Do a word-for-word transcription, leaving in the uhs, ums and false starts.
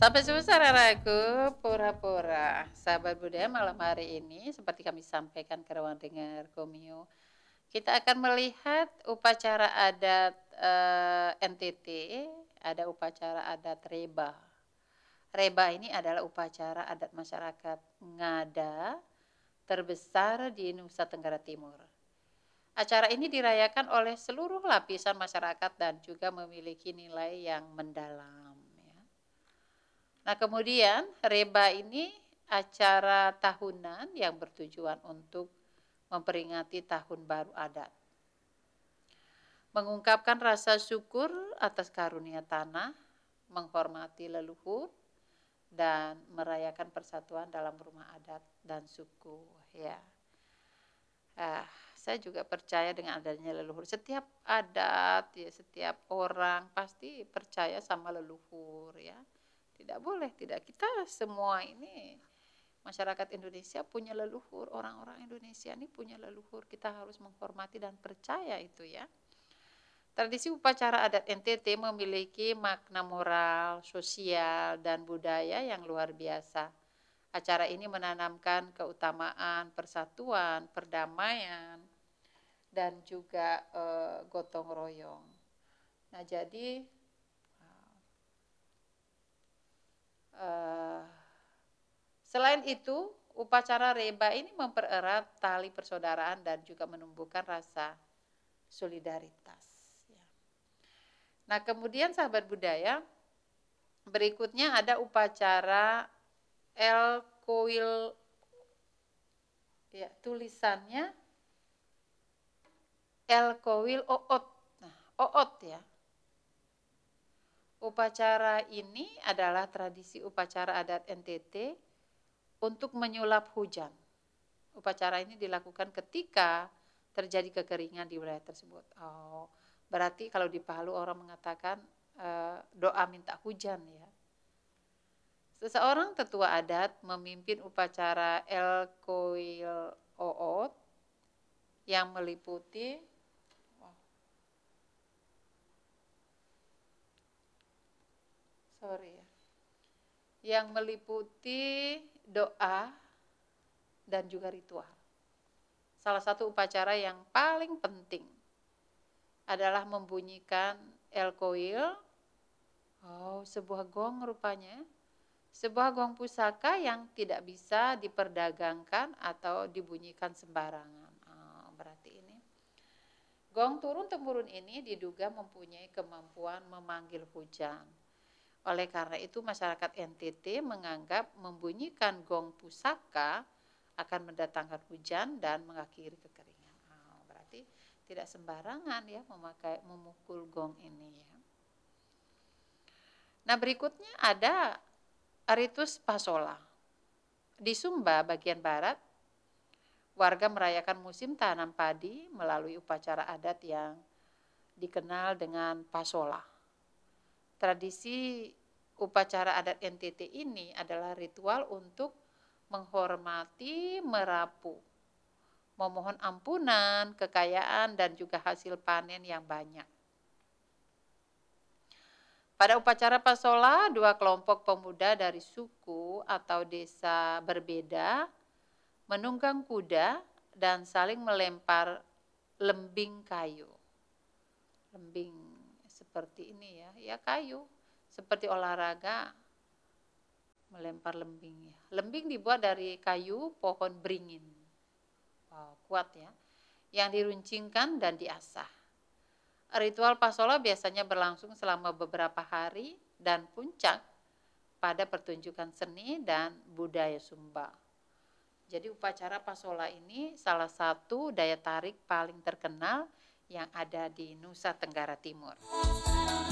Sampai susah Raraku, pura-pura. Sahabat budaya malam hari ini, seperti kami sampaikan ke ruang dengar Komio, kita akan melihat upacara adat eh, N T T, ada upacara adat Reba. Reba ini adalah upacara adat masyarakat Ngada terbesar di Nusa Tenggara Timur. Acara ini dirayakan oleh seluruh lapisan masyarakat dan juga memiliki nilai yang mendalam. Ya. Nah kemudian Reba ini acara tahunan yang bertujuan untuk memperingati tahun baru adat. Mengungkapkan rasa syukur atas karunia tanah, menghormati leluhur, dan merayakan persatuan dalam rumah adat dan suku. Ya. Ah, saya juga percaya dengan adanya leluhur. Setiap adat, ya, setiap orang pasti percaya sama leluhur, ya. Tidak boleh, tidak. Kita semua ini masyarakat Indonesia punya leluhur, orang-orang Indonesia ini punya leluhur. Kita harus menghormati dan percaya itu, ya. Tradisi upacara adat N T T memiliki makna moral, sosial, dan budaya yang luar biasa. Acara ini menanamkan keutamaan persatuan, perdamaian, dan juga uh, gotong royong. Nah jadi uh, selain itu upacara Reba ini mempererat tali persaudaraan dan juga menumbuhkan rasa solidaritas. Nah kemudian sahabat budaya, berikutnya ada upacara El Koil, ya tulisannya El Koil Oot. Nah, Oot ya. Upacara ini adalah tradisi upacara adat N T T untuk menyulap hujan. Upacara ini dilakukan ketika terjadi kekeringan di wilayah tersebut. Oh, berarti kalau di Palu orang mengatakan uh, doa minta hujan ya. Seseorang tetua adat memimpin upacara El Koil Oot yang meliputi sorry ya, yang meliputi doa dan juga ritual. Salah satu upacara yang paling penting adalah membunyikan El Koil, oh sebuah gong rupanya, sebuah gong pusaka yang tidak bisa diperdagangkan atau dibunyikan sembarangan. Oh, berarti ini gong turun-temurun ini diduga mempunyai kemampuan memanggil hujan. Oleh karena itu masyarakat N T T menganggap membunyikan gong pusaka akan mendatangkan hujan dan mengakhiri kekeringan. Oh, berarti tidak sembarangan ya memakai memukul gong ini ya. Nah berikutnya ada ritus pasola. Di Sumba bagian barat, warga merayakan musim tanam padi melalui upacara adat yang dikenal dengan pasola. Tradisi upacara adat N T T ini adalah ritual untuk menghormati merapu, memohon ampunan, kekayaan, dan juga hasil panen yang banyak. Pada upacara pasola, dua kelompok pemuda dari suku atau desa berbeda menunggang kuda dan saling melempar lembing kayu. Lembing seperti ini ya, ya kayu, seperti olahraga melempar lembing ya. Lembing dibuat dari kayu pohon beringin. Wow, kuat ya. Yang diruncingkan dan diasah. Ritual pasola biasanya berlangsung selama beberapa hari dan puncak pada pertunjukan seni dan budaya Sumba. Jadi upacara pasola ini salah satu daya tarik paling terkenal yang ada di Nusa Tenggara Timur.